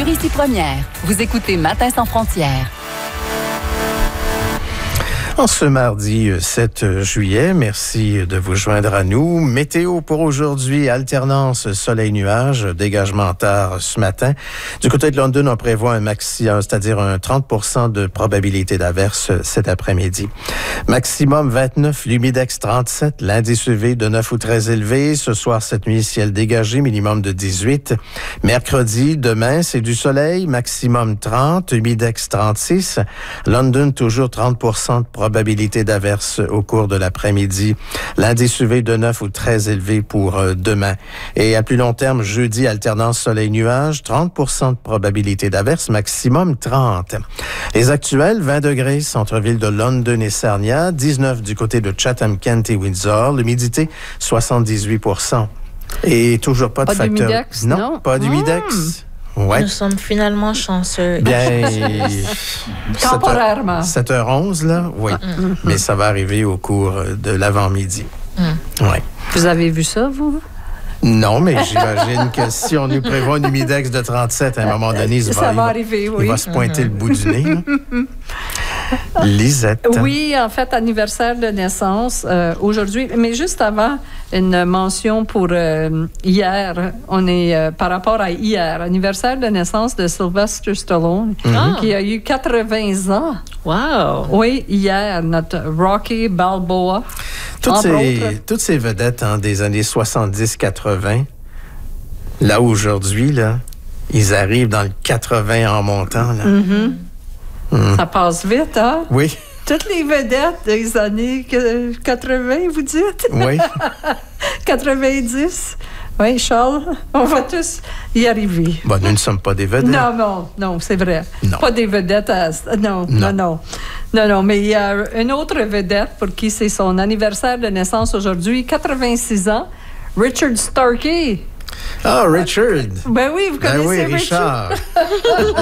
sur Ici Première. Vous écoutez Matin sans frontières. En ce mardi 7 juillet, merci de vous joindre à nous. Météo pour aujourd'hui, alternance soleil-nuage, dégagement tard ce matin. Du côté de London, on prévoit un maximum, c'est-à-dire un 30% de probabilité d'averse cet après-midi. Maximum 29, l'humidex 37, l'indice UV de 9 ou très élevé. Ce soir, cette nuit, ciel dégagé, minimum de 18. Mercredi, demain, c'est du soleil, maximum 30, humidex 36. London, toujours 30% de probabilité d'averse au cours de l'après-midi. L'indice UV de 9 ou très élevé pour demain. Et à plus long terme, jeudi, alternance soleil-nuage, 30% de probabilité d'averse, maximum 30. Les actuels, 20 degrés, centre-ville de London et Sarnia, 19 du côté de Chatham, Kent et Windsor, l'humidité, 78%. Et toujours pas de facteur... d'humidex, non? Pas d'humidex. Ouais. Nous sommes finalement chanceux. Bien, Temporairement. 7h11, là, oui. Mais ça va arriver au cours de l'avant-midi. Ouais. Vous avez vu ça, vous? Non, mais j'imagine que si on nous prévoit un humidex de 37, à un moment donné, il va se pointer le bout du nez. Lisette. Oui, en fait, anniversaire de naissance aujourd'hui. Mais juste avant, une mention pour hier. On est par rapport à hier, anniversaire de naissance de Sylvester Stallone, qui a eu 80 ans. Wow! Oui, hier, notre Rocky Balboa. Toutes ces vedettes des années 70-80, là aujourd'hui, là, ils arrivent dans le 80 en montant. Là. Ça passe vite, hein? Oui. Toutes les vedettes des années 80, vous dites? Oui. 90. Oui, Charles, on va tous y arriver. Bon, nous ne sommes pas des vedettes. Non, c'est vrai. Non. Pas des vedettes. Non. Mais il y a une autre vedette pour qui c'est son anniversaire de naissance aujourd'hui, 86 ans, Richard Starkey. Ah, Richard. Ben oui, vous connaissez Richard.